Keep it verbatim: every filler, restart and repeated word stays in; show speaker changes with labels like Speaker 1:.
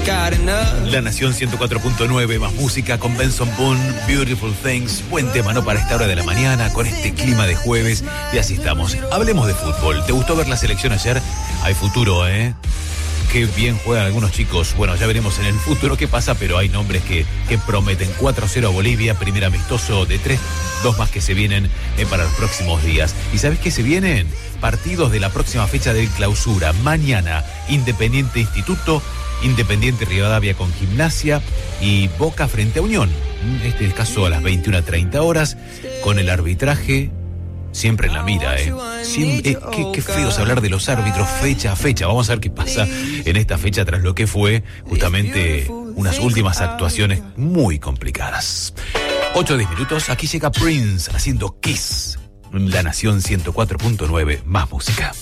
Speaker 1: La Nación ciento cuatro punto nueve, más música con Benson Boone, Beautiful Things. Buen tema, ¿no? Para esta hora de la mañana, con este clima de jueves. Y así estamos. Hablemos de fútbol. ¿Te gustó ver la selección ayer? Hay futuro, ¿eh? Qué bien juegan algunos chicos. Bueno, ya veremos en el futuro qué pasa, pero hay nombres que, que prometen. Cuatro cero a Bolivia, primer amistoso de tres, dos más que se vienen eh, para los próximos días. ¿Y sabes qué se vienen? Partidos de la próxima fecha del Clausura. Mañana, Independiente Instituto, Independiente Rivadavia con Gimnasia y Boca frente a Unión. Este es el caso a las veintiuna treinta horas, con el arbitraje siempre en la mira, ¿eh? Siempre, eh qué, qué feo es hablar de los árbitros fecha a fecha. Vamos a ver qué pasa en esta fecha tras lo que fue justamente unas últimas actuaciones muy complicadas. ocho a diez minutos, aquí llega Prince haciendo Kiss. La Nación ciento cuatro punto nueve, más música.